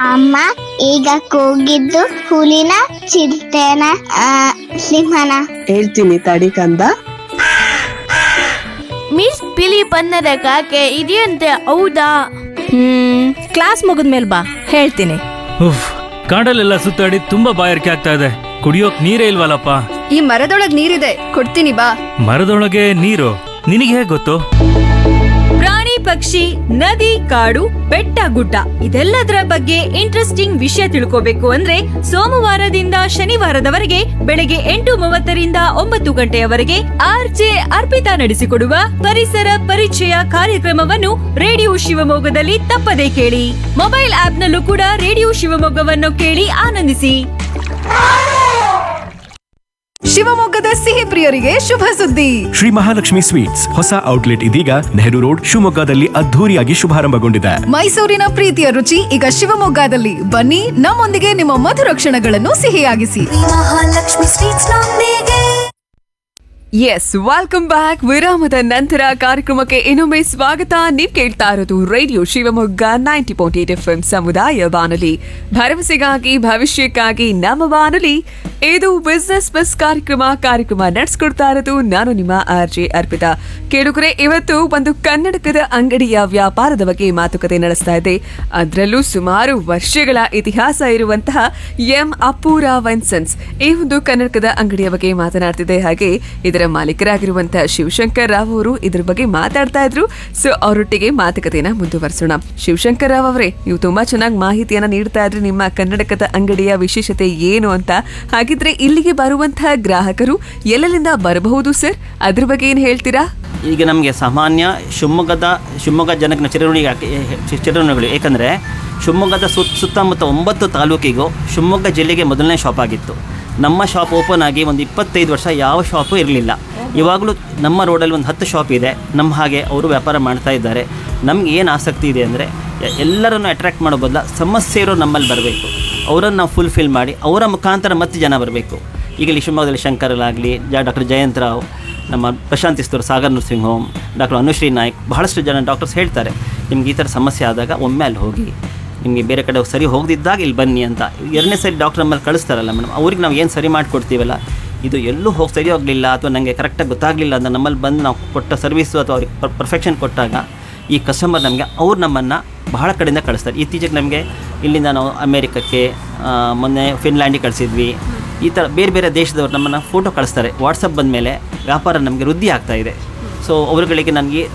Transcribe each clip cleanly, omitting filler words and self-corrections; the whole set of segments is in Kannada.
ಅಮ್ಮ ಈಗ ಕೂಗಿದ್ದು ಹುಲಿನ ಚಿರತೆನ ಸಿಂಹನ? ಹೇಳ್ತೀನಿ ತಡಿ ಕಂದ. ಮಿಸ್ ಬಿಳಿ ಬಣ್ಣದ ಕಾಗೆ ಇದೆಯಂತೆ, ಹೌದಾ? ಕ್ಲಾಸ್ ಮುಗಿದ್ಮೇಲೆ ಬಾ, ಹೇಳ್ತೀನಿ. ಉಫ್, ಕಾಡಲ್ಲೆಲ್ಲ ಸುತ್ತಾಡಿ ತುಂಬಾ ಬಾಯಾರಿಕೆ ಆಗ್ತಾ ಇದೆ. ಕುಡಿಯೋಕ್ ನೀರೇ ಇಲ್ವಲ್ಲಪ್ಪ. ಈ ಮರದೊಳಗ್ ನೀರಿದೆ, ಕೊಡ್ತೀನಿ ಬಾ. ಮರದೊಳಗೆ ನೀರು? ನಿನಗೆ ಹೇಗ್ ಗೊತ್ತು? ಪ್ರಾಣಿ ಪಕ್ಷಿ ನದಿ ಕಾಡು ಬೆಟ್ಟ ಗುಡ್ಡ ಇದೆಲ್ಲದರ ಬಗ್ಗೆ ಇಂಟ್ರೆಸ್ಟಿಂಗ್ ವಿಷಯ ತಿಳ್ಕೋಬೇಕು ಅಂದ್ರೆ ಸೋಮವಾರದಿಂದ ಶನಿವಾರದವರೆಗೆ ಬೆಳಗ್ಗೆ 8:30ರಿಂದ 9 ಗಂಟೆಯವರೆಗೆ ಆರ್ಜೆ ಅರ್ಪಿತಾ ನಡೆಸಿಕೊಡುವ ಪರಿಸರ ಪರಿಚಯ ಕಾರ್ಯಕ್ರಮವನ್ನು ರೇಡಿಯೋ ಶಿವಮೊಗ್ಗದಲ್ಲಿ ತಪ್ಪದೇ ಕೇಳಿ. ಮೊಬೈಲ್ ಆಪ್ನಲ್ಲೂ ಕೂಡ ರೇಡಿಯೋ ಶಿವಮೊಗ್ಗವನ್ನು ಕೇಳಿ ಆನಂದಿಸಿ. ಶಿವಮೊಗ್ಗದ ಸಿಹಿ ಪ್ರಿಯರಿಗೆ ಶುಭ ಸುದ್ದಿ. ಶ್ರೀ ಮಹಾಲಕ್ಷ್ಮಿ ಸ್ವೀಟ್ಸ್ ಹೊಸ ಔಟ್ಲೆಟ್ ಇದೀಗ ನೆಹರು ರೋಡ್ ಶಿವಮೊಗ್ಗದಲ್ಲಿ ಅದ್ಧೂರಿಯಾಗಿ ಶುಭಾರಂಭಗೊಂಡಿದೆ. ಮೈಸೂರಿನ ಪ್ರೀತಿಯ ರುಚಿ ಈಗ ಶಿವಮೊಗ್ಗದಲ್ಲಿ. ಬನ್ನಿ, ನಮ್ಮೊಂದಿಗೆ ನಿಮ್ಮ ಮಧುರ ಕ್ಷಣಗಳನ್ನು ಸಿಹಿಯಾಗಿಸಿ. ಮಹಾಲಕ್ಷ್ಮಿ ಸ್ವೀಟ್ಸ್ ನೊಂದಿಗೆ. S, welcome back. ವಿರಾಮದ ನಂತರ ಕಾರ್ಯಕ್ರಮಕ್ಕೆ ಇನ್ನೊಮ್ಮೆ ಸ್ವಾಗತ. ನೀವು ಕೇಳ್ತಾ ಇರೋದು ರೇಡಿಯೋ ಶಿವಮೊಗ್ಗ 90.8 FM ಸಮುದಾಯ ಬಾನುಲಿ, ಭರವಸೆಗಾಗಿ ಭವಿಷ್ಯಕ್ಕಾಗಿ ನಮ್ಮ ಬಾನುಲಿ. ಇದು ಬಿಸ್ನೆಸ್ ಬಸ್ ಕಾರ್ಯಕ್ರಮ ನಡೆಸ್ಕೊಡ್ತಾ ಇರೋದು ನಾನು ನಿಮ್ಮ ಆರ್ಜೆ ಅರ್ಪಿತಾ. ಕೇಳುಗರೆ, ಇವತ್ತು ಒಂದು ಕನ್ನಡಕದ ಅಂಗಡಿಯ ವ್ಯಾಪಾರದ ಬಗ್ಗೆ ಮಾತುಕತೆ ನಡೆಸ್ತಾ ಇದೆ. ಅದರಲ್ಲೂ ಸುಮಾರು ವರ್ಷಗಳ ಇತಿಹಾಸ ಇರುವಂತಹ ಎಂ ಅಪ್ಪುರಾವ್ ಅಂಡ್ ಸನ್ಸ್ ಈ ಒಂದು ಕನ್ನಡಕದ ಅಂಗಡಿಯ ಬಗ್ಗೆ ಮಾತನಾಡ್ತಿದೆ. ಹಾಗೆ ಇದರ ಮಾಲೀಕರಾಗಿರುವಂತಹ ಶಿವಶಂಕರ್ ರಾವ್ ಅವರು ಇದ್ರ ಬಗ್ಗೆ ಮಾತಾಡ್ತಾ ಇದ್ರು. ಸೊ ಅವರೊಟ್ಟಿಗೆ ಮಾತುಕತೆನ ಮುಂದುವರಿಸೋಣ. ಶಿವಶಂಕರ್ ರಾವ್ ಅವರೇ, ನೀವು ತುಂಬಾ ಚೆನ್ನಾಗಿ ಮಾಹಿತಿಯನ್ನ ನೀಡ್ತಾ ಇದ್ರಿ ನಿಮ್ಮ ಕನ್ನಡಕದ ಅಂಗಡಿಯ ವಿಶೇಷತೆ ಏನು ಅಂತ. ಹಾಗಿದ್ರೆ ಇಲ್ಲಿಗೆ ಬರುವಂತಹ ಗ್ರಾಹಕರು ಎಲ್ಲೆಲ್ಲಿಂದ ಬರಬಹುದು ಸರ್? ಅದ್ರ ಬಗ್ಗೆ ಏನು ಹೇಳ್ತೀರಾ? ಈಗ ನಮಗೆ ಸಾಮಾನ್ಯ ಶಿವಮೊಗ್ಗ ಜನಕ್ಕೆ ಚಿರಋಣಿಗಳು, ಏಕೆಂದರೆ ಶಿವಮೊಗ್ಗದ ಸುತ್ತಮುತ್ತ 9 ತಾಲೂಕಿಗೂ ಶಿವಮೊಗ್ಗ ಜಿಲ್ಲೆಗೆ ಮೊದಲನೇ ಶಾಪ್ ಆಗಿತ್ತು. ನಮ್ಮ ಶಾಪ್ ಓಪನ್ ಆಗಿ ಒಂದು 25 ವರ್ಷ ಯಾವ ಶಾಪು ಇರಲಿಲ್ಲ. ಇವಾಗಲೂ ನಮ್ಮ ರೋಡಲ್ಲಿ ಒಂದು 10 ಶಾಪ್ ಇದೆ. ನಮ್ಮ ಹಾಗೆ ಅವರು ವ್ಯಾಪಾರ ಮಾಡ್ತಾ ಇದ್ದಾರೆ. ನಮ್ಗೆ ಏನು ಆಸಕ್ತಿ ಇದೆ ಅಂದರೆ ಎಲ್ಲರನ್ನು ಅಟ್ರ್ಯಾಕ್ಟ್ ಮಾಡೋ ಬದಲು ಸಮಸ್ಯೆ ಇರೋ ನಮ್ಮಲ್ಲಿ ಬರಬೇಕು, ಅವರನ್ನು ನಾವು ಫುಲ್ಫಿಲ್ ಮಾಡಿ ಅವರ ಮುಖಾಂತರ ಮತ್ತೆ ಜನ ಬರಬೇಕು. ಈಗ ಇಲ್ಲಿ ಶಿವಮೊಗ್ಗದಲ್ಲಿ ಶಂಕರಲಾಗಲಿ, ಡಾಕ್ಟರ್ ಜಯಂತ್ ರಾವ್, ನಮ್ಮ Prashant Isturu, Sagar nursing home, doctor Anushree Naik, ಬಹಳಷ್ಟು ಜನ ಡಾಕ್ಟರ್ಸ್ ಹೇಳ್ತಾರೆ ನಿಮ್ಗೆ ಈ ಥರ ಸಮಸ್ಯೆ ಆದಾಗ ಒಮ್ಮೆ ಅಲ್ಲಿ ಹೋಗಿ, ನಿಮಗೆ ಬೇರೆ ಕಡೆ ಸರಿ ಹೋಗದಿದ್ದಾಗ ಇಲ್ಲಿ ಬನ್ನಿ ಅಂತ. 2ನೇ ಸರಿ ಡಾಕ್ಟರ್ ನಮ್ಮಲ್ಲಿ ಕಳಿಸ್ತಾರಲ್ಲ ಮೇಡಮ್, ಅವ್ರಿಗೆ ನಾವು ಏನು ಸರಿ ಮಾಡಿಕೊಡ್ತೀವಲ್ಲ, ಇದು ಎಲ್ಲೂ ಸರಿ ಹೋಗಲಿಲ್ಲ ಅಥವಾ ನನಗೆ ಕರೆಕ್ಟಾಗಿ ಗೊತ್ತಾಗಲಿಲ್ಲ ಅಂತ ನಮ್ಮಲ್ಲಿ ಬಂದು ನಾವು ಕೊಟ್ಟ ಸರ್ವಿಸು ಅಥವಾ ಅವ್ರಿಗೆ ಪರ್ಫೆಕ್ಷನ್ ಕೊಟ್ಟಾಗ ಈ ಕಸ್ಟಮರ್ ನಮಗೆ ಅವ್ರು ನಮ್ಮನ್ನು ಬಹಳ ಕಡೆಯಿಂದ ಕಳಿಸ್ತಾರೆ. ಇತ್ತೀಚೆಗೆ ನಮಗೆ ಇಲ್ಲಿಂದ ನಾವು ಅಮೇರಿಕಕ್ಕೆ, ಮೊನ್ನೆ ಫಿನ್ಲ್ಯಾಂಡಿಗೆ ಕಳಿಸಿದ್ವಿ. ಈ ಥರ ಬೇರೆ ಬೇರೆ ದೇಶದವ್ರು ನಮ್ಮನ್ನು ಫೋಟೋ ಕಳಿಸ್ತಾರೆ. ವಾಟ್ಸಪ್ ಬಂದ ಮೇಲೆ ವ್ಯಾಪಾರ ನಮಗೆ ವೃದ್ಧಿ ಆಗ್ತಾಯಿದೆ. ಸೊ ಅವರುಗಳಿಗೆ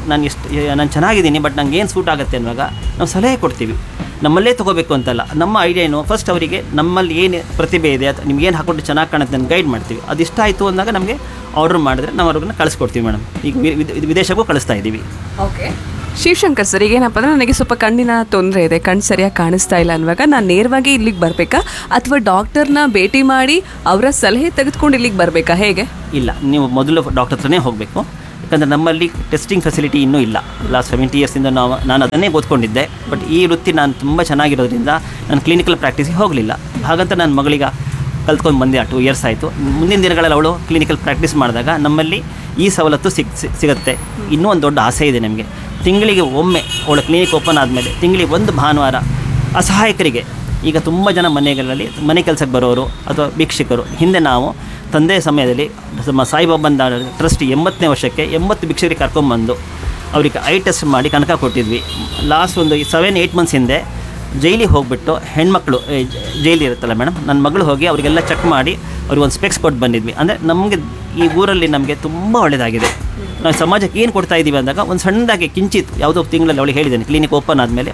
ನಾನು ಚೆನ್ನಾಗಿದ್ದೀನಿ, ಬಟ್ ನನಗೆ ಏನು ಸೂಟ್ ಆಗುತ್ತೆ ಅನ್ನುವಾಗ ನಾವು ಸಲಹೆ ಕೊಡ್ತೀವಿ. ನಮ್ಮಲ್ಲೇ ತೊಗೋಬೇಕು ಅಂತಲ್ಲ, ನಮ್ಮ ಐಡಿಯಾ ಏನು, ಫಸ್ಟ್ ಅವರಿಗೆ ನಮ್ಮಲ್ಲಿ ಏನು ಪ್ರತಿಭೆ ಇದೆ ಅಥವಾ ನಿಮ್ಗೇನು ಹಾಕ್ಕೊಂಡು ಚೆನ್ನಾಗಿ ಕಾಣುತ್ತೆ ಅಂತ ಗೈಡ್ ಮಾಡ್ತೀವಿ. ಅದು ಇಷ್ಟ ಆಯಿತು ಅಂದಾಗ ನಮಗೆ ಆರ್ಡ್ರ್ ಮಾಡಿದ್ರೆ ನಾವು ಅವ್ರನ್ನ ಕಳಿಸ್ಕೊಡ್ತೀವಿ ಮೇಡಮ್. ಈಗ ವಿದೇಶಕ್ಕೂ ಕಳಿಸ್ತಾ ಇದ್ದೀವಿ. ಓಕೆ ಶಿವಶಂಕರ್ ಸರ್, ಈಗ ಏನಪ್ಪ ಅಂದರೆ ನನಗೆ ಸ್ವಲ್ಪ ಕಣ್ಣಿನ ತೊಂದರೆ ಇದೆ, ಕಣ್ಣು ಸರಿಯಾಗಿ ಕಾಣಿಸ್ತಾ ಇಲ್ಲ ಅನ್ನುವಾಗ ನಾನು ನೇರವಾಗಿ ಇಲ್ಲಿಗೆ ಬರಬೇಕಾ ಅಥವಾ ಡಾಕ್ಟರ್ನ ಭೇಟಿ ಮಾಡಿ ಅವರ ಸಲಹೆ ತೆಗೆದುಕೊಂಡು ಇಲ್ಲಿಗೆ ಬರಬೇಕಾ, ಹೇಗೆ? ಇಲ್ಲ, ನೀವು ಮೊದಲು ಡಾಕ್ಟರ್ ಹತ್ರನೇ ಹೋಗಬೇಕು. ಯಾಕಂದರೆ ನಮ್ಮಲ್ಲಿ ಟೆಸ್ಟಿಂಗ್ ಫೆಸಿಲಿಟಿ ಇನ್ನೂ ಇಲ್ಲ. ಲಾಸ್ಟ್ 70 ಇಯರ್ಸಿಂದ ನಾನು ಅದನ್ನೇ ಓದ್ಕೊಂಡಿದ್ದೆ. ಬಟ್ ಈ ವೃತ್ತಿ ನಾನು ತುಂಬ ಚೆನ್ನಾಗಿರೋದ್ರಿಂದ ನಾನು ಕ್ಲಿನಿಕಲ್ ಪ್ರಾಕ್ಟೀಸಿಗೆ ಹೋಗಲಿಲ್ಲ. ಹಾಗಂತ ನನ್ನ ಮಗಳಿಗೆ ಕಲ್ತ್ಕೊಂಡು ಬಂದೆ. 2 ಇಯರ್ಸ್ ಆಯಿತು. ಮುಂದಿನ ದಿನಗಳಲ್ಲಿ ಅವಳು ಕ್ಲಿನಿಕಲ್ ಪ್ರಾಕ್ಟೀಸ್ ಮಾಡಿದಾಗ ನಮ್ಮಲ್ಲಿ ಈ ಸವಲತ್ತು ಸಿಗುತ್ತೆ. ಇನ್ನೂ ಒಂದು ದೊಡ್ಡ ಆಸೆ ಇದೆ ನಮಗೆ. ತಿಂಗಳಿಗೆ ಒಮ್ಮೆ ಅವಳ ಕ್ಲಿನಿಕ್ ಓಪನ್ ಆದಮೇಲೆ ತಿಂಗಳಿಗೆ 1 ಭಾನುವಾರ ಅಸಹಾಯಕರಿಗೆ, ಈಗ ತುಂಬ ಜನ ಮನೆಗಳಲ್ಲಿ ಮನೆ ಕೆಲಸಕ್ಕೆ ಬರೋರು ಅಥವಾ ಭಿಕ್ಷುಕರು, ಹಿಂದೆ ನಾವು ತಂದೆ ಸಮಯದಲ್ಲಿ ನಮ್ಮ ಸಾಯಿಬಾಬನ್ ಟ್ರಸ್ಟ್ 80ನೇ ವರ್ಷಕ್ಕೆ 80 ಭಿಕ್ಷುಕರಿಗೆ ಕರ್ಕೊಂಬಂದು ಅವರಿಗೆ ಐ ಟೆಸ್ಟ್ ಮಾಡಿ ಕನಕ ಕೊಟ್ಟಿದ್ವಿ. ಲಾಸ್ಟ್ ಒಂದು 7-8 ಮಂತ್ಸ್ ಹಿಂದೆ ಜೈಲಿಗೆ ಹೋಗಿಬಿಟ್ಟು ಹೆಣ್ಮಕ್ಳು ಜೈಲಿ ಇರುತ್ತಲ್ಲ ಮೇಡಮ್, ನನ್ನ ಮಗಳು ಹೋಗಿ ಅವರಿಗೆಲ್ಲ ಚೆಕ್ ಮಾಡಿ ಅವ್ರಿಗೆ ಒಂದು ಸ್ಪೆಕ್ಸ್ ಕೊಟ್ಟು ಬಂದಿದ್ವಿ. ಅಂದರೆ ನಮಗೆ ಈ ಊರಲ್ಲಿ ನಮಗೆ ತುಂಬ ಒಳ್ಳೆಯದಾಗಿದೆ. ನಾವು ಸಮಾಜಕ್ಕೆ ಏನು ಕೊಡ್ತಾ ಇದ್ದೀವಿ ಅಂದಾಗ ಒಂದು ಸಣ್ಣದಾಗಿ ಕಿಂಚಿತ್ ಯಾವುದೋ ತಿಂಗಳಲ್ಲಿ ಅವಳಿಗೆ ಹೇಳಿದ್ದೇನೆ, ಕ್ಲಿನಿಕ್ ಓಪನ್ ಆದಮೇಲೆ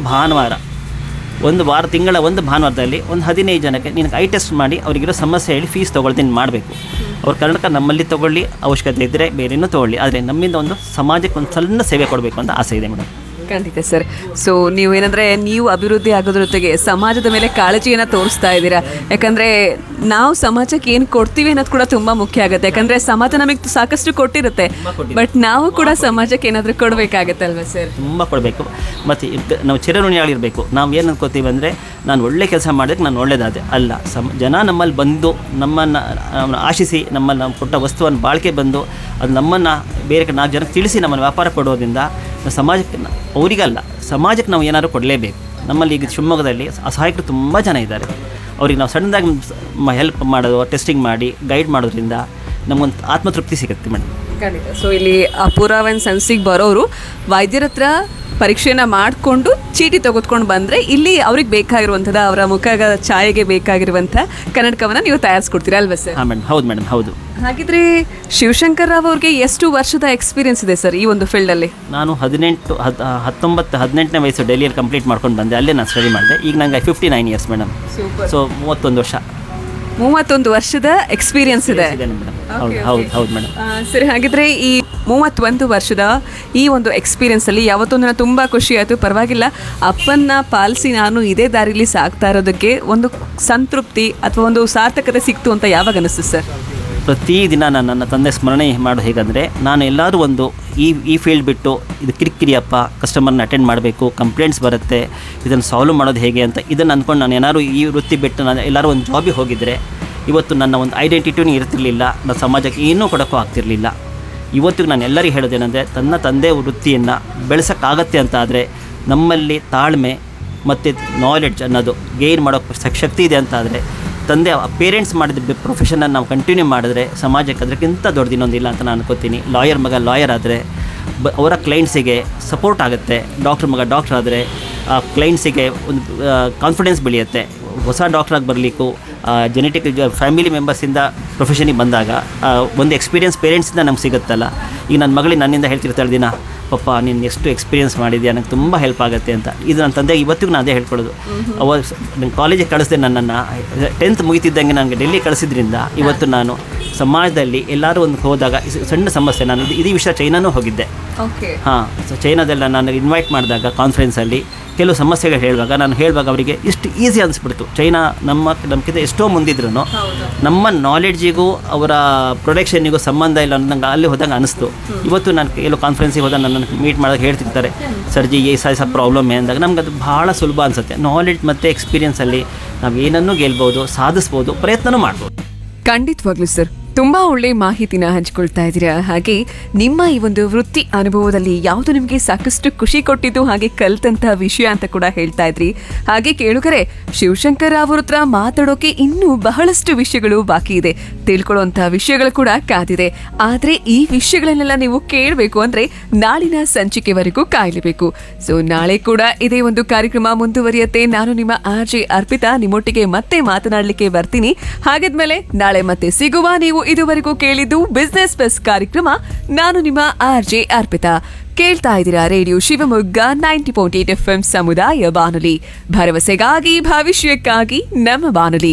ತಿಂಗಳ ಒಂದು ಭಾನುವಾರದಲ್ಲಿ ಒಂದು 15 ಜನಕ್ಕೆ ನಿನಗೆ ಐ ಟೆಸ್ಟ್ ಮಾಡಿ ಅವರಿಗಿರೋ ಸಮಸ್ಯೆ ಹೇಳಿ ಫೀಸ್ ತೊಗೊಳ್ತೀನಿ ಮಾಡಬೇಕು. ಅವ್ರ ಕರ್ನಾಟಕ ನಮ್ಮಲ್ಲಿ ತೊಗೊಳ್ಳಿ, ಅವಶ್ಯಕತೆ ಇದ್ದರೆ ಬೇರೆನೂ ತೊಗೊಳ್ಳಿ, ಆದರೆ ನಮ್ಮಿಂದ ಒಂದು ಸಮಾಜಕ್ಕೆ ಒಂದು ಸಣ್ಣ ಸೇವೆ ಕೊಡಬೇಕು ಅಂತ ಆಸೆ ಇದೆ ಮೇಡಮ್. ಖಂಡಿತ ಸರ್. ಸೊ ನೀವೇನಂದರೆ ನೀವು ಅಭಿವೃದ್ಧಿ ಆಗೋದ್ರ ಜೊತೆಗೆ ಸಮಾಜದ ಮೇಲೆ ಕಾಳಜಿಯನ್ನು ತೋರಿಸ್ತಾ ಇದ್ದೀರಾ. ಯಾಕಂದರೆ ನಾವು ಸಮಾಜಕ್ಕೆ ಏನು ಕೊಡ್ತೀವಿ ಅನ್ನೋದು ಕೂಡ ತುಂಬ ಮುಖ್ಯ ಆಗುತ್ತೆ. ಯಾಕಂದರೆ ಸಮಾಜ ನಮಗೆ ಸಾಕಷ್ಟು ಕೊಟ್ಟಿರುತ್ತೆ, ಬಟ್ ನಾವು ಕೂಡ ಸಮಾಜಕ್ಕೆ ಏನಾದರೂ ಕೊಡಬೇಕಾಗತ್ತಲ್ವ ಸರ್? ತುಂಬ ಕೊಡಬೇಕು. ಮತ್ತು ನಾವು ಚಿರಋಣಿಯಾಗಿರಬೇಕು. ನಾವು ಏನು ಅನ್ಕೋತೀವಿ ಅಂದರೆ ನಾನು ಒಳ್ಳೆ ಕೆಲಸ ಮಾಡೋದಕ್ಕೆ ನಾನು ಒಳ್ಳೆಯದಾದೆ ಅಲ್ಲ. ಜನ ನಮ್ಮಲ್ಲಿ ಬಂದು ನಮ್ಮನ್ನು ಆಶಿಸಿ ನಮ್ಮಲ್ಲಿ ನಾವು ಕೊಟ್ಟ ವಸ್ತುವನ್ನು ಬಾಳಿಕೆ ಬಂದು ಅದು ನಮ್ಮನ್ನು ಬೇರೆ 4 ಜನಕ್ಕೆ ತಿಳಿಸಿ ನಮ್ಮನ್ನು ವ್ಯಾಪಾರ ಕೊಡೋದ್ರಿಂದ ಸಮಾಜಕ್ಕೆ ಅವರಿಗಲ್ಲ ಸಮಾಜಕ್ಕೆ ನಾವು ಏನಾದರೂ ಕೊಡಲೇಬೇಕು. ನಮ್ಮಲ್ಲಿ ಈಗ ಶಿವಮೊಗ್ಗದಲ್ಲಿ ಅಸಹಾಯಕರು ತುಂಬ ಜನ ಇದ್ದಾರೆ. ಅವ್ರಿಗೆ ನಾವು ಸಣ್ಣದಾಗಿ ಹೆಲ್ಪ್ ಮಾಡೋದು, ಟೆಸ್ಟಿಂಗ್ ಮಾಡಿ ಗೈಡ್ ಮಾಡೋದ್ರಿಂದ ನಮಗೊಂದು ಆತ್ಮತೃಪ್ತಿ ಸಿಗುತ್ತೆ ಮೇಡಮ್. ಖಂಡಿತ. ಸೊ ಇಲ್ಲಿ ಅಪೂರ್ವ ಆ್ಯಂಡ್ ಸನ್ಸಿಗೆ ಬರೋರು ವೈದ್ಯರ ಹತ್ರ ಪರೀಕ್ಷೆನ ಮಾಡಿಕೊಂಡು ಚೀಟಿ ತೆಗೆದುಕೊಂಡು ಬಂದರೆ ಇಲ್ಲಿ ಅವ್ರಿಗೆ ಬೇಕಾಗಿರುವಂಥದ್ದು ಅವರ ಮುಖದ ಛಾಯೆಗೆ ಬೇಕಾಗಿರುವಂಥ ಕನ್ನಡಕವನ್ನು ನೀವು ತಯಾರಿಸ್ಕೊಡ್ತೀರಾ ಅಲ್ವಾ ಸರ್? ಹಾಂ ಮೇಡಮ್, ಹೌದು ಮೇಡಮ್, ಹೌದು. ಹಾಗಿದ್ರೆ ಶಿವಶಂಕರ್ ರಾವ್ ಅವ್ರಿಗೆ ಎಷ್ಟು ವರ್ಷದ ಎಕ್ಸ್ಪೀರಿಯನ್ಸ್ ಇದೆ ಸರ್ ಈ ಒಂದು ಫೀಲ್ಡಲ್ಲಿ? ನಾನು 18ನೇ ವಯಸ್ಸು ಡೆಲ್ಲಿಯಲ್ಲಿ ಕಂಪ್ಲೀಟ್ ಮಾಡ್ಕೊಂಡು ಬಂದೆ. ಅಲ್ಲೇ ನಾನು ಸ್ಟಡಿ ಮಾಡಿದೆ. ಈಗ ನನಗೆ 59 ಇಯರ್ಸ್ ಮೇಡಮ್. ಸೊ 31 ವರ್ಷ. 31 ವರ್ಷದ ಎಕ್ಸ್ಪೀರಿಯನ್ಸ್ ಇದೆ ಮೇಡಮ್. ಹೌದು ಹೌದು ಮೇಡಮ್. ಸರಿ, ಹಾಗಿದ್ರೆ ಈ 31 ವರ್ಷದ ಈ ಒಂದು ಎಕ್ಸ್ಪೀರಿಯನ್ಸಲ್ಲಿ ಯಾವತ್ತೊಂದು ತುಂಬ ಖುಷಿ ಆಯಿತು. ಪರವಾಗಿಲ್ಲ, ಅಪ್ಪನ್ನ ಪಾಲಿಸಿ ನಾನು ಇದೇ ದಾರಿಲಿ ಸಾಗ್ತಾ ಇರೋದಕ್ಕೆ ಒಂದು ಸಂತೃಪ್ತಿ ಅಥವಾ ಒಂದು ಸಾರ್ಥಕತೆ ಸಿಕ್ತು ಅಂತ ಯಾವಾಗ ಅನಿಸ್ತು ಸರ್? ಪ್ರತಿದಿನ ನಾನು ನನ್ನ ತಂದೆ ಸ್ಮರಣೆ ಮಾಡೋದು ಹೇಗಂದರೆ, ನಾನು ಎಲ್ಲರೂ ಒಂದು ಈ ಫೀಲ್ಡ್ ಬಿಟ್ಟು ಇದು ಕಿರಿಕಿರಿಯಪ್ಪ, ಕಸ್ಟಮರ್ನ ಅಟೆಂಡ್ ಮಾಡಬೇಕು, ಕಂಪ್ಲೇಂಟ್ಸ್ ಬರುತ್ತೆ, ಇದನ್ನು ಸಾಲ್ವ್ ಮಾಡೋದು ಹೇಗೆ ಅಂತ ಇದನ್ನು ಅಂದ್ಕೊಂಡು ನಾನು ಏನಾದ್ರು ಈ ವೃತ್ತಿ ಬಿಟ್ಟು ನಾನು ಎಲ್ಲರೂ ಒಂದು ಜಾಬಿಗೆ ಹೋಗಿದ್ದರೆ ಇವತ್ತು ನನ್ನ ಒಂದು ಐಡೆಂಟಿಟಿನೂ ಇರ್ತಿರ್ಲಿಲ್ಲ, ನನ್ನ ಸಮಾಜಕ್ಕೆ ಏನೂ ಕೊಡೋಕ್ಕೂ ಆಗ್ತಿರಲಿಲ್ಲ. ಇವತ್ತಿಗೆ ನಾನು ಎಲ್ಲರಿಗೂ ಹೇಳೋದೇನೆಂದರೆ, ತನ್ನ ತಂದೆ ವೃತ್ತಿಯನ್ನು ಬೆಳೆಸೋಕ್ಕಾಗತ್ತೆ ಅಂತ ಆದರೆ ನಮ್ಮಲ್ಲಿ ತಾಳ್ಮೆ ಮತ್ತು ನಾಲೆಡ್ಜ್ ಅನ್ನೋದು ಗೇನ್ ಮಾಡೋಕ್ಕೆ ಶಕ್ತಿ ಇದೆ ಅಂತ ಆದರೆ ತಂದೆ ಪೇರೆಂಟ್ಸ್ ಮಾಡಿದ ಪ್ರೊಫೆಷನನ್ನು ನಾವು ಕಂಟಿನ್ಯೂ ಮಾಡಿದ್ರೆ ಸಮಾಜಕ್ಕೆ ಅದಕ್ಕಿಂತ ದೊಡ್ಡದು ಇನ್ನೊಂದಿಲ್ಲ ಅಂತ ನಾನು ಅನ್ಕೋತೀನಿ. ಲಾಯರ್ ಮಗ ಲಾಯರ್ ಆದರೆ ಅವರ ಕ್ಲೈಂಟ್ಸಿಗೆ ಸಪೋರ್ಟ್ ಆಗುತ್ತೆ. ಡಾಕ್ಟ್ರ್ ಮಗ ಡಾಕ್ಟ್ರ್ ಆದರೆ ಆ ಕ್ಲೈಂಟ್ಸಿಗೆ ಒಂದು ಕಾನ್ಫಿಡೆನ್ಸ್ ಬೆಳೆಯುತ್ತೆ. ಹೊಸ ಡಾಕ್ಟ್ರಾಗಿ ಬರಲಿಕ್ಕೂ ಜೆನೆಟಿಕ್ ಫ್ಯಾಮಿಲಿ ಮೆಂಬರ್ಸಿಂದ ಪ್ರೊಫೆಷನಿಗೆ ಬಂದಾಗ ಒಂದು ಎಕ್ಸ್ಪೀರಿಯನ್ಸ್ ಪೇರೆಂಟ್ಸಿಂದ ನಮ್ಗೆ ಸಿಗುತ್ತಲ್ಲ. ಈಗ ನನ್ನ ಮಗಳಿಗೆ ನನ್ನಿಂದ ಹೇಳ್ತಿರ್ತಾಳೆ ದಿನ, ಪಪ್ಪ ನೀನು ಎಷ್ಟು ಎಕ್ಸ್ಪೀರಿಯನ್ಸ್ ಮಾಡಿದ್ಯಾ, ನನಗೆ ತುಂಬ ಹೆಲ್ಪ್ ಆಗುತ್ತೆ ಅಂತ. ಇದು ನನ್ನ ತಂದೆಗೆ ಇವತ್ತಿಗೂ ನಾನು ಅದೇ ಹೇಳ್ಕೊಳ್ಳೋದು. ನನ್ನ ಕಾಲೇಜಿಗೆ ಕಳಿಸಿದೆ, ನನ್ನನ್ನು 10th ಮುಗಿತಿದ್ದಂಗೆ ನನಗೆ ಡೆಲ್ಲಿ ಕಳಿಸಿದ್ರಿಂದ ಇವತ್ತು ನಾನು ಸಮಾಜದಲ್ಲಿ ಎಲ್ಲರೂ ಒಂದು ಹೋದಾಗ ಸಣ್ಣ ಸಮಸ್ಯೆ, ನಾನು ಇದೇ ವಿಷಯ ಚೈನಾನೂ ಹೋಗಿದ್ದೆ. ಹಾಂ, ಸೊ ಚೈನಾದೆಲ್ಲ ನಾನು ಇನ್ವೈಟ್ ಮಾಡಿದಾಗ ಕಾನ್ಫರೆನ್ಸಲ್ಲಿ ಕೆಲವು ಸಮಸ್ಯೆಗಳು ಹೇಳುವಾಗ ಅವರಿಗೆ ಇಷ್ಟು ಈಸಿ ಅನಿಸ್ಬಿಡ್ತು. ಚೈನಾ ನಮ್ಗಿಂತ ಎಷ್ಟೋ ಮುಂದಿದ್ರು ನಮ್ಮ ನಾಲೆಡ್ಜಿಗೂ ಅವರ ಪ್ರೊಡಕ್ಷನ್ನಿಗೂ ಸಂಬಂಧ ಇಲ್ಲ ಅನ್ನೋದಂಗೆ ಅಲ್ಲಿ ಹೋದಾಗ ಅನಿಸ್ತು. ಇವತ್ತು ನಾನು ಕೆಲವು ಕಾನ್ಫರೆನ್ಸಿಗೆ ಹೋದಾಗ ನನ್ನನ್ನು ಮೀಟ್ ಮಾಡಿದಾಗ ಹೇಳ್ತಿರ್ತಾರೆ, ಸರ್ಜಿ ಈ ಸಹ ಪ್ರಾಬ್ಲಮ್ ಅಂದಾಗ ನಮ್ಗೆ ಅದು ಭಾಳ ಸುಲಭ ಅನಿಸುತ್ತೆ. ನಾಲೆಡ್ಜ್ ಮತ್ತು ಎಕ್ಸ್ಪೀರಿಯನ್ಸಲ್ಲಿ ನಾವು ಏನನ್ನೂ ಗೆಲ್ಬೋದು, ಸಾಧಿಸ್ಬೋದು, ಪ್ರಯತ್ನನೂ ಮಾಡ್ಬೋದು. ಖಂಡಿತವಾಗ್ಲೂ ಸರ್, ತುಂಬಾ ಒಳ್ಳೆ ಮಾಹಿತಿನ ಹಂಚಿಕೊಳ್ತಾ ಇದ್ದೀರಾ. ಹಾಗೆ ನಿಮ್ಮ ಈ ಒಂದು ವೃತ್ತಿ ಅನುಭವದಲ್ಲಿ ಯಾವುದು ನಿಮಗೆ ಸಾಕಷ್ಟು ಖುಷಿ ಕೊಟ್ಟಿದ್ದು, ಹಾಗೆ ಕಲ್ತಂತಹ ವಿಷಯ ಅಂತ ಕೂಡ ಹೇಳ್ತಾ ಇದ್ರಿ. ಹಾಗೆ ಕೇಳುಗರೆ, ಶಿವಶಂಕರ್ ಅವ್ರ ಹತ್ರ ಮಾತಾಡೋಕೆ ಇನ್ನೂ ಬಹಳಷ್ಟು ವಿಷಯಗಳು ಬಾಕಿ ಇದೆ, ತಿಳ್ಕೊಳ್ಳುವಂತಹ ವಿಷಯಗಳು ಕೂಡ ಕಾದಿದೆ. ಆದ್ರೆ ಈ ವಿಷಯಗಳನ್ನೆಲ್ಲ ನೀವು ಕೇಳಬೇಕು ಅಂದ್ರೆ ನಾಳಿನ ಸಂಚಿಕೆವರೆಗೂ ಕಾಯಲೇಬೇಕು. ಸೊ ನಾಳೆ ಕೂಡ ಇದೇ ಒಂದು ಕಾರ್ಯಕ್ರಮ ಮುಂದುವರಿಯುತ್ತೆ. ನಾನು ನಿಮ್ಮ RJ ಅರ್ಪಿತಾ ನಿಮ್ಮೊಟ್ಟಿಗೆ ಮತ್ತೆ ಮಾತನಾಡಲಿಕ್ಕೆ ಬರ್ತೀನಿ. ಹಾಗಾದ್ಮೇಲೆ ನಾಳೆ ಮತ್ತೆ ಸಿಗುವ. ನೀವು ಇದುವರೆಗೂ ಕೇಳಿದ್ದು ಬಿಸ್ನೆಸ್ ಬಸ್ ಕಾರ್ಯಕ್ರಮ. ನಾನು ನಿಮ್ಮ RJ ಅರ್ಪಿತಾ. ಕೇಳ್ತಾ ಇದ್ದೀರಾ ರೇಡಿಯೋ ಶಿವಮೊಗ್ಗ 90.8 FM ಸಮುದಾಯ ಬಾನುಲಿ, ಭರವಸೆಗಾಗಿ ಭವಿಷ್ಯಕ್ಕಾಗಿ ನಮ್ಮ ಬಾನುಲಿ.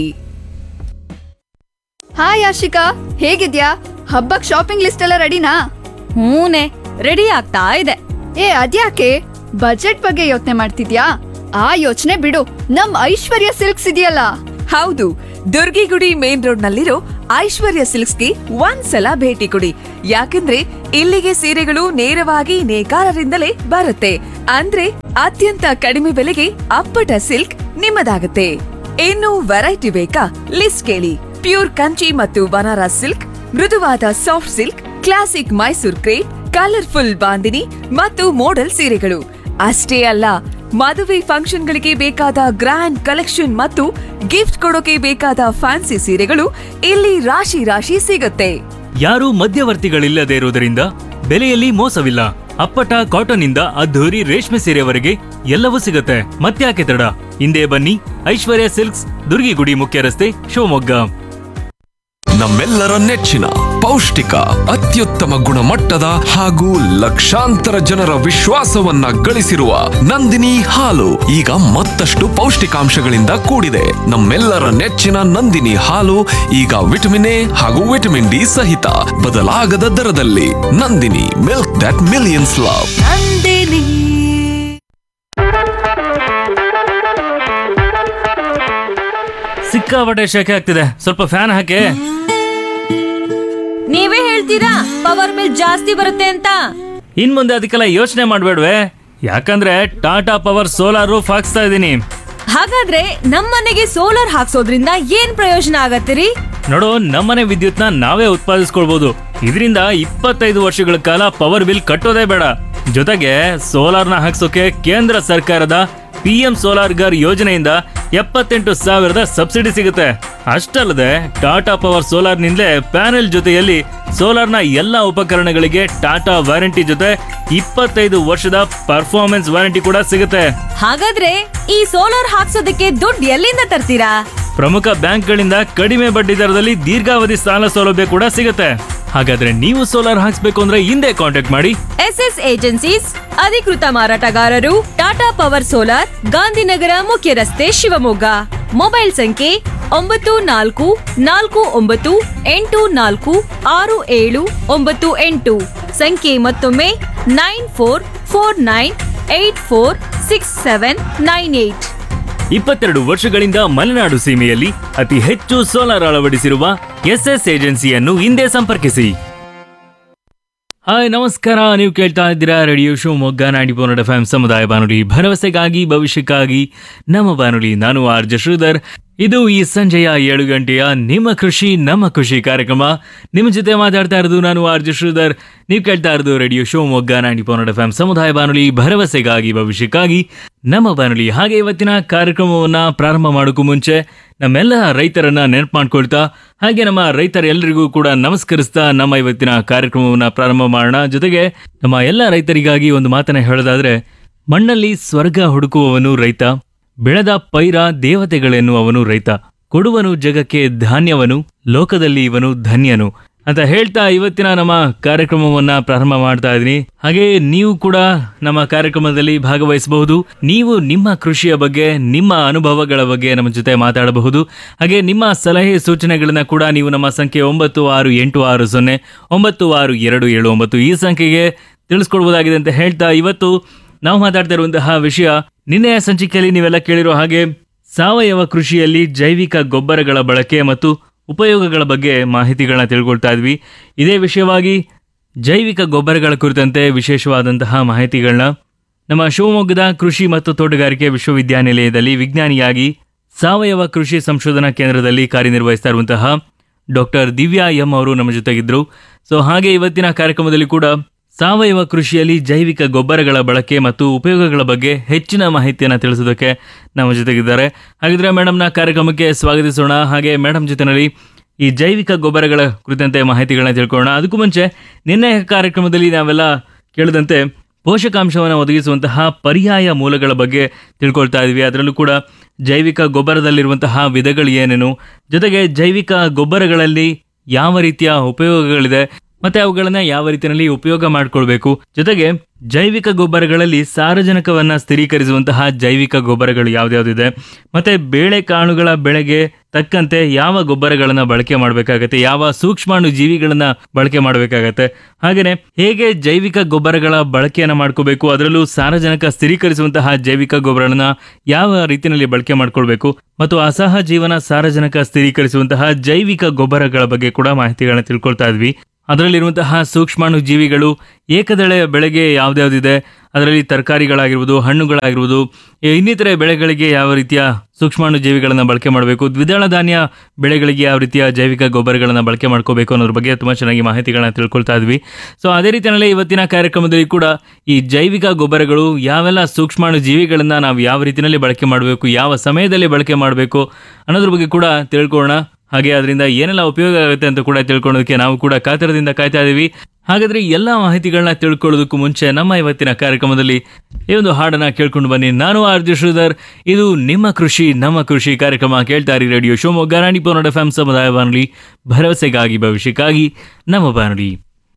ಹಾಯ್ ಆಶಿಕಾ, ಹೇಗಿದ್ಯಾ? ಹಬ್ಬಕ್ ಶಾಪಿಂಗ್ ಲಿಸ್ಟ್ ಎಲ್ಲ ರೆಡಿನಾ? ಹೂನೆ, ರೆಡಿ ಆಗ್ತಾ ಇದೆ. ಅದ್ಯಾಕೆ ಬಜೆಟ್ ಬಗ್ಗೆ ಯೋಚನೆ ಮಾಡ್ತಿದ್ಯಾ? ಆ ಯೋಚನೆ ಬಿಡು, ನಮ್ ಐಶ್ವರ್ಯ ಸಿಲ್ಕ್ಸ್ ಇದೆಯಲ್ಲ. ಹೌದು, ದುರ್ಗಿಗುಡಿ ಮೇನ್ ರೋಡ್ ನಲ್ಲಿರೋ ಐಶ್ವರ್ಯ ಸಿಲ್ಕ್ಸ್ಗೆ ಒಂದ್ಸಲ ಭೇಟಿ ಕೊಡಿ. ಯಾಕಂದ್ರೆ ಇಲ್ಲಿಗೆ ಸೀರೆಗಳು ನೇರವಾಗಿ ನೇಕಾರರಿಂದಲೇ ಬರುತ್ತೆ. ಅಂದ್ರೆ ಅತ್ಯಂತ ಕಡಿಮೆ ಬೆಲೆಗೆ ಅಪ್ಪಟ ಸಿಲ್ಕ್ ನಿಮ್ಮದಾಗುತ್ತೆ. ಇನ್ನು ವೆರೈಟಿ ಬೇಕಾ? ಲಿಸ್ಟ್ ಕೇಳಿ. ಪ್ಯೂರ್ ಕಂಚಿ ಮತ್ತು ಬನಾರಸ್ ಸಿಲ್ಕ್, ಮೃದುವಾದ soft silk, classic Mysore crepe, colourful bandhani ಮತ್ತು ಮೋಡಲ್ ಸೀರೆಗಳು. ಅಷ್ಟೇ ಅಲ್ಲ, ಮದುವೆ ಫಂಕ್ಷನ್ಗಳಿಗೆ ಬೇಕಾದ ಗ್ರ್ಯಾಂಡ್ ಕಲೆಕ್ಷನ್ ಮತ್ತು ಗಿಫ್ಟ್ ಕೊಡೋಕೆ ಬೇಕಾದ ಫ್ಯಾನ್ಸಿ ಸೀರೆಗಳು ಇಲ್ಲಿ ರಾಶಿ ರಾಶಿ ಸಿಗುತ್ತೆ. ಯಾರು ಮಧ್ಯವರ್ತಿಗಳಿಲ್ಲದೆ ಇರುವುದರಿಂದ ಬೆಲೆಯಲ್ಲಿ ಮೋಸವಿಲ್ಲ. ಅಪ್ಪಟ ಕಾಟನ್ ಇಂದ ಅದ್ಧೂರಿ ರೇಷ್ಮೆ ಸೀರೆವರೆಗೆ ಎಲ್ಲವೂ ಸಿಗುತ್ತೆ. ಮತ್ತ್ಯಾಕೆ ತಡ, ಹಿಂದೆ ಬನ್ನಿ. ಐಶ್ವರ್ಯ ಸಿಲ್ಕ್ಸ್, ದುರ್ಗಿಗುಡಿ ಮುಖ್ಯ ರಸ್ತೆ, ಶಿವಮೊಗ್ಗ. ನಮ್ಮೆಲ್ಲರ ನೆಚ್ಚಿನ ಪೌಷ್ಟಿಕ, ಅತ್ಯುತ್ತಮ ಗುಣಮಟ್ಟದ ಹಾಗೂ ಲಕ್ಷಾಂತರ ಜನರ ವಿಶ್ವಾಸವನ್ನ ಗಳಿಸಿರುವ ನಂದಿನಿ ಹಾಲು ಈಗ ಮತ್ತಷ್ಟು ಪೌಷ್ಟಿಕಾಂಶಗಳಿಂದ ಕೂಡಿದೆ. ನಮ್ಮೆಲ್ಲರ ನೆಚ್ಚಿನ ನಂದಿನಿ ಹಾಲು ಈಗ ವಿಟಮಿನ್ ಎ ಹಾಗೂ ವಿಟಮಿನ್ ಡಿ ಸಹಿತ ಬದಲಾಗದ ದರದಲ್ಲಿ. Nandini, milk that millions love. ಸಿಕ್ಕಾಪಟ್ಟೆ ಶೆಕೆ ಆಗ್ತಿದೆ, ಸ್ವಲ್ಪ ಫ್ಯಾನ್ ಹಾಕಿ. ನೀವೇ ಹೇಳ್ತೀರಾ ಪವರ್ ಬಿಲ್ ಜಾಸ್ತಿ ಬರುತ್ತೆ ಅಂತ. ಇನ್ ಮುಂದೆ ಅದಕ್ಕೆಲ್ಲ ಯೋಚನೆ ಮಾಡ್ಬೇಡ್ವೆ, ಯಾಕಂದ್ರೆ ಟಾಟಾ ಪವರ್ ಸೋಲಾರ್ ರೂಫ್ ಹಾಕ್ಸ್ತಾ ಇದೀನಿ. ಹಾಗಾದ್ರೆ ನಮ್ಮನೆಗೆ ಸೋಲಾರ್ ಹಾಕ್ಸೋದ್ರಿಂದ ಏನ್ ಪ್ರಯೋಜನ ಆಗತ್ತಿರಿ? ನೋಡು, ನಮ್ಮನೆ ವಿದ್ಯುತ್ನ ನಾವೇ ಉತ್ಪಾದಿಸ್ಕೊಳ್ಬಹುದು. ಇದರಿಂದ 25 ವರ್ಷಗಳ ಕಾಲ ಪವರ್ ಬಿಲ್ ಕಟ್ಟೋದೇ ಬೇಡ. ಜೊತೆಗೆ ಸೋಲಾರ್ನ ಹಾಕ್ಸೋಕೆ ಕೇಂದ್ರ ಸರ್ಕಾರದ PM ಸೋಲಾರ್ ಗರ್ ಯೋಜನೆಯಿಂದ 78,000 ಸಬ್ಸಿಡಿ ಸಿಗುತ್ತೆ. ಅಷ್ಟಲ್ಲದೆ ಟಾಟಾ ಪವರ್ ಸೋಲಾರ್ನಿಂದಲೇ ಪ್ಯಾನೆಲ್ ಜೊತೆಯಲ್ಲಿ ಸೋಲಾರ್ನ ಎಲ್ಲಾ ಉಪಕರಣಗಳಿಗೆ ಟಾಟಾ ವಾರಂಟಿ ಜೊತೆ 25 ವರ್ಷದ ಪರ್ಫಾರ್ಮೆನ್ಸ್ ವಾರಂಟಿ ಕೂಡ ಸಿಗುತ್ತೆ. ಹಾಗಾದ್ರೆ ಈ ಸೋಲಾರ್ ಹಾಕ್ಸೋದಕ್ಕೆ ದುಡ್ಡು ಎಲ್ಲಿಂದ ತರ್ತೀರಾ? ಪ್ರಮುಖ ಬ್ಯಾಂಕ್ಗಳಿಂದ ಕಡಿಮೆ ಬಡ್ಡಿ ದರದಲ್ಲಿ ದೀರ್ಘಾವಧಿ ಸಾಲ ಸೌಲಭ್ಯ ಕೂಡ ಸಿಗುತ್ತೆ. ಹಾಗಾದ್ರೆ ನೀವು ಸೋಲಾರ್ ಹಾಕ್ಸ್ಬೇಕು ಅಂದ್ರೆ ಹಿಂದೆ ಕಾಂಟ್ಯಾಕ್ಟ್ ಮಾಡಿ SS ಏಜೆನ್ಸೀಸ್, ಅಧಿಕೃತ ಮಾರಾಟಗಾರರು, ಟಾಟಾ ಪವರ್ ಸೋಲಾರ್, ಗಾಂಧಿನಗರ ಮುಖ್ಯ ರಸ್ತೆ, ಶಿವಮೊಗ್ಗ. ಮೊಬೈಲ್ ಸಂಖ್ಯೆ 9449846798. ಸಂಖ್ಯೆ ಮತ್ತೊಮ್ಮೆ 9449846798. 22 ವರ್ಷಗಳಿಂದ ಮಲೆನಾಡು ಸೀಮೆಯಲ್ಲಿ ಅತಿ ಹೆಚ್ಚು ಸೋಲಾರ್ ಅಳವಡಿಸಿರುವ SS ಏಜೆನ್ಸಿಯನ್ನು ಹಿಂದೆ ಸಂಪರ್ಕಿಸಿ. ಹಾಯ್ ನಮಸ್ಕಾರ, ನೀವು ಕೇಳ್ತಾ ಇದ್ದೀರಾ ರೇಡಿಯೋ ಶಿವಮೊಗ್ಗ 90.4 FM ಸಮುದಾಯ ಬಾನುಲಿ, ಭರವಸೆಗಾಗಿ ಭವಿಷ್ಯಕ್ಕಾಗಿ ನಮ್ಮ ಬಾನುಲಿ. ನಾನು RJ ಶ್ರೀಧರ್. ಇದು ಈ ಸಂಜೆಯ 7 ಗಂಟೆಯ ನಿಮ್ಮ ಕೃಷಿ ನಮ್ಮ ಖುಷಿ ಕಾರ್ಯಕ್ರಮ. ನಿಮ್ಮ ಜೊತೆ ಮಾತಾಡ್ತಾ ಇರೋದು ನಾನು RJ ಶ್ರೀಧರ್. ನೀವು ಕೇಳ್ತಾ ಇರೋದು ರೇಡಿಯೋ ಶಿವಮೊಗ್ಗ 90.4 FM ಸಮುದಾಯ ಬಾನುಲಿ, ಭರವಸೆಗಾಗಿ ಭವಿಷ್ಯಕ್ಕಾಗಿ ನಮ್ಮ ಬಾನುಲಿ. ಹಾಗೆ ಇವತ್ತಿನ ಕಾರ್ಯಕ್ರಮವನ್ನ ಪ್ರಾರಂಭ ಮಾಡೋಕ್ಕೂ ಮುಂಚೆ ನಮ್ಮೆಲ್ಲ ರೈತರನ್ನ ನೆನಪು ಮಾಡ್ಕೊಳ್ತಾ, ಹಾಗೆ ನಮ್ಮ ರೈತರೆಲ್ಲರಿಗೂ ಕೂಡ ನಮಸ್ಕರಿಸ್ತಾ ನಮ್ಮ ಇವತ್ತಿನ ಕಾರ್ಯಕ್ರಮವನ್ನ ಪ್ರಾರಂಭ ಮಾಡೋಣ. ಜೊತೆಗೆ ನಮ್ಮ ಎಲ್ಲ ರೈತರಿಗಾಗಿ ಒಂದು ಮಾತನ್ನ ಹೇಳೋದಾದ್ರೆ, ಮಣ್ಣಲ್ಲಿ ಸ್ವರ್ಗ ಹುಡುಕುವವನು ರೈತ, ಬೆಳೆದ ಪೈರ ದೇವತೆಗಳೆನ್ನುವವನು ರೈತ, ಕೊಡುವನು ಜಗಕ್ಕೆ ಧಾನ್ಯವನು, ಲೋಕದಲ್ಲಿ ಇವನು ಧನ್ಯನು ಅಂತ ಹೇಳ್ತಾ ಇವತ್ತಿನ ನಮ್ಮ ಕಾರ್ಯಕ್ರಮವನ್ನ ಪ್ರಾರಂಭ ಮಾಡ್ತಾ ಇದ್ದೀನಿ. ಹಾಗೆ ನೀವು ಕೂಡ ನಮ್ಮ ಕಾರ್ಯಕ್ರಮದಲ್ಲಿ ಭಾಗವಹಿಸಬಹುದು. ನೀವು ನಿಮ್ಮ ಕೃಷಿಯ ಬಗ್ಗೆ, ನಿಮ್ಮ ಅನುಭವಗಳ ಬಗ್ಗೆ ನಮ್ಮ ಜೊತೆ ಮಾತಾಡಬಹುದು. ಹಾಗೆ ನಿಮ್ಮ ಸಲಹೆ ಸೂಚನೆಗಳನ್ನ ಕೂಡ ನೀವು ನಮ್ಮ ಸಂಖ್ಯೆ 9686096279 ಈ ಸಂಖ್ಯೆಗೆ ತಿಳಿಸ್ಕೊಡ್ಬೋದಾಗಿದೆ ಅಂತ ಹೇಳ್ತಾ, ಇವತ್ತು ನಾವು ಮಾತಾಡ್ತಾ ಇರುವಂತಹ ವಿಷಯ, ನಿನ್ನೆಯ ಸಂಚಿಕೆಯಲ್ಲಿ ನೀವೆಲ್ಲ ಕೇಳಿರೋ ಹಾಗೆ ಸಾವಯವ ಕೃಷಿಯಲ್ಲಿ ಜೈವಿಕ ಗೊಬ್ಬರಗಳ ಬಳಕೆ ಮತ್ತು ಉಪಯೋಗಗಳ ಬಗ್ಗೆ ಮಾಹಿತಿಗಳನ್ನ ತಿಳ್ಕೊಳ್ತಾ ಇದ್ವಿ. ಇದೇ ವಿಷಯವಾಗಿ ಜೈವಿಕ ಗೊಬ್ಬರಗಳ ಕುರಿತಂತೆ ವಿಶೇಷವಾದಂತಹ ಮಾಹಿತಿಗಳನ್ನ ನಮ್ಮ ಶಿವಮೊಗ್ಗದ ಕೃಷಿ ಮತ್ತು ತೋಟಗಾರಿಕೆ ವಿಶ್ವವಿದ್ಯಾನಿಲಯದಲ್ಲಿ ವಿಜ್ಞಾನಿಯಾಗಿ ಸಾವಯವ ಕೃಷಿ ಸಂಶೋಧನಾ ಕೇಂದ್ರದಲ್ಲಿ ಕಾರ್ಯನಿರ್ವಹಿಸ್ತಾ ಇರುವಂತಹ ಡಾಕ್ಟರ್ ದಿವ್ಯಾ ಎಂ ಅವರು ನಮ್ಮ ಜೊತೆಗಿದ್ರು. ಸೊ ಹಾಗೆ ಇವತ್ತಿನ ಕಾರ್ಯಕ್ರಮದಲ್ಲಿ ಕೂಡ ಸಾವಯವ ಕೃಷಿಯಲ್ಲಿ ಜೈವಿಕ ಗೊಬ್ಬರಗಳ ಬಳಕೆ ಮತ್ತು ಉಪಯೋಗಗಳ ಬಗ್ಗೆ ಹೆಚ್ಚಿನ ಮಾಹಿತಿಯನ್ನು ತಿಳಿಸೋದಕ್ಕೆ ನಮ್ಮ ಜೊತೆಗಿದ್ದಾರೆ. ಹಾಗಿದ್ರೆ ಮೇಡಮ್ನ ಕಾರ್ಯಕ್ರಮಕ್ಕೆ ಸ್ವಾಗತಿಸೋಣ. ಹಾಗೆ ಮೇಡಮ್ ಜೊತೆನಲ್ಲಿ ಈ ಜೈವಿಕ ಗೊಬ್ಬರಗಳ ಕುರಿತಂತೆ ಮಾಹಿತಿಗಳನ್ನ ತಿಳ್ಕೊಳ್ಳೋಣ. ಅದಕ್ಕೂ ಮುಂಚೆ ನಿನ್ನೆ ಕಾರ್ಯಕ್ರಮದಲ್ಲಿ ನಾವೆಲ್ಲ ಕೇಳಿದಂತೆ ಪೋಷಕಾಂಶವನ್ನು ಒದಗಿಸುವಂತಹ ಪರ್ಯಾಯ ಮೂಲಗಳ ಬಗ್ಗೆ ತಿಳ್ಕೊಳ್ತಾ ಇದ್ವಿ. ಅದರಲ್ಲೂ ಕೂಡ ಜೈವಿಕ ಗೊಬ್ಬರದಲ್ಲಿರುವಂತಹ ವಿಧಗಳು ಏನೇನು, ಜೊತೆಗೆ ಜೈವಿಕ ಗೊಬ್ಬರಗಳಲ್ಲಿ ಯಾವ ರೀತಿಯ ಉಪಯೋಗಗಳಿದೆ ಮತ್ತೆ ಅವುಗಳನ್ನ ಯಾವ ರೀತಿಯಲ್ಲಿ ಉಪಯೋಗ ಮಾಡ್ಕೊಳ್ಬೇಕು, ಜೊತೆಗೆ ಜೈವಿಕ ಗೊಬ್ಬರಗಳಲ್ಲಿ ಸಾರಜನಕವನ್ನ ಸ್ಥಿರೀಕರಿಸುವಂತಹ ಜೈವಿಕ ಗೊಬ್ಬರಗಳು ಯಾವ್ದ್ಯಾವ್ದಿದೆ, ಮತ್ತೆ ಬೇಳೆಕಾಳುಗಳ ಬೆಳೆಗೆ ತಕ್ಕಂತೆ ಯಾವ ಗೊಬ್ಬರಗಳನ್ನ ಬಳಕೆ ಮಾಡಬೇಕಾಗತ್ತೆ, ಯಾವ ಸೂಕ್ಷ್ಮಾಣು ಜೀವಿಗಳನ್ನ ಬಳಕೆ ಮಾಡಬೇಕಾಗತ್ತೆ, ಹಾಗೇನೆ ಹೇಗೆ ಜೈವಿಕ ಗೊಬ್ಬರಗಳ ಬಳಕೆಯನ್ನ ಮಾಡ್ಕೋಬೇಕು, ಅದರಲ್ಲೂ ಸಾರಜನಕ ಸ್ಥಿರೀಕರಿಸುವಂತಹ ಜೈವಿಕ ಗೊಬ್ಬರಗಳನ್ನ ಯಾವ ರೀತಿಯಲ್ಲಿ ಬಳಕೆ ಮಾಡ್ಕೊಳ್ಬೇಕು, ಮತ್ತು ಅಸಹಜೀವನ ಸಾರಜನಕ ಸ್ಥಿರೀಕರಿಸುವಂತಹ ಜೈವಿಕ ಗೊಬ್ಬರಗಳ ಬಗ್ಗೆ ಕೂಡ ಮಾಹಿತಿಗಳನ್ನ ತಿಳ್ಕೊಳ್ತಾ ಇದ್ವಿ. ಅದರಲ್ಲಿರುವಂತಹ ಸೂಕ್ಷ್ಮಾಣು ಜೀವಿಗಳು ಏಕದಳೆ ಬೆಳೆಗೆ ಯಾವ್ದ್ಯಾವ್ದಿದೆ, ಅದರಲ್ಲಿ ತರಕಾರಿಗಳಾಗಿರ್ಬೋದು, ಹಣ್ಣುಗಳಾಗಿರ್ಬೋದು, ಇನ್ನಿತರೆ ಬೆಳೆಗಳಿಗೆ ಯಾವ ರೀತಿಯ ಸೂಕ್ಷ್ಮಾಣು ಜೀವಿಗಳನ್ನು ಬಳಕೆ ಮಾಡಬೇಕು, ದ್ವಿದಳ ಧಾನ್ಯ ಬೆಳೆಗಳಿಗೆ ಯಾವ ರೀತಿಯ ಜೈವಿಕ ಗೊಬ್ಬರಗಳನ್ನು ಬಳಕೆ ಮಾಡ್ಕೋಬೇಕು ಅನ್ನೋದ್ರ ಬಗ್ಗೆ ತುಂಬ ಚೆನ್ನಾಗಿ ಮಾಹಿತಿಗಳನ್ನ ತಿಳ್ಕೊಳ್ತಾ ಇದ್ವಿ. ಸೊ ಅದೇ ರೀತಿಯಲ್ಲಿ ಇವತ್ತಿನ ಕಾರ್ಯಕ್ರಮದಲ್ಲಿ ಕೂಡ ಈ ಜೈವಿಕ ಗೊಬ್ಬರಗಳು ಯಾವೆಲ್ಲ ಸೂಕ್ಷ್ಮಾಣು ಜೀವಿಗಳನ್ನ ನಾವು ಯಾವ ರೀತಿಯಲ್ಲಿ ಬಳಕೆ ಮಾಡಬೇಕು, ಯಾವ ಸಮಯದಲ್ಲಿ ಬಳಕೆ ಮಾಡಬೇಕು ಅನ್ನೋದ್ರ ಬಗ್ಗೆ ಕೂಡ ತಿಳ್ಕೊಳ್ಳೋಣ. ಹಾಗೆ ಅದರಿಂದ ಏನೆಲ್ಲ ಉಪಯೋಗ ಆಗುತ್ತೆ ಅಂತ ಕೂಡ ತಿಳ್ಕೊಳ್ಳೋದಕ್ಕೆ ನಾವು ಕೂಡ ಕಾತರದಿಂದ ಕಾಯ್ತಾ ಇದ್ದೀವಿ. ಹಾಗಾದ್ರೆ ಎಲ್ಲ ಮಾಹಿತಿಗಳನ್ನ ತಿಳ್ಕೊಳ್ಳೋದಕ್ಕೂ ಮುಂಚೆ ನಮ್ಮ ಇವತ್ತಿನ ಕಾರ್ಯಕ್ರಮದಲ್ಲಿ ಈ ಒಂದು ಹಾಡನ್ನ ಕೇಳ್ಕೊಂಡು ಬನ್ನಿ. ನಾನು RJ ಶ್ರೀಧರ್. ಇದು ನಿಮ್ಮ ಕೃಷಿ ನಮ್ಮ ಕೃಷಿ ಕಾರ್ಯಕ್ರಮ. ಕೇಳ್ತಾ ಇರಿ ರೇಡಿಯೋ ಶಿವಮೊಗ್ಗ 90.4 FM ಸಮುದಾಯ ಬಾನುಲಿ, ಭರವಸೆಗಾಗಿ ಭವಿಷ್ಯಕ್ಕಾಗಿ ನಮ್ಮ ಬಾನುಲಿ.